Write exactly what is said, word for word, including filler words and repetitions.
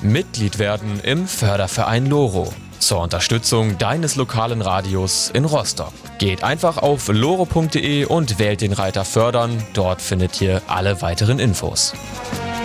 Mitglied werden im Förderverein Loro zur Unterstützung deines lokalen Radios in Rostock. Geht einfach auf loro punkt de und wählt den Reiter Fördern. Dort findet ihr alle weiteren Infos.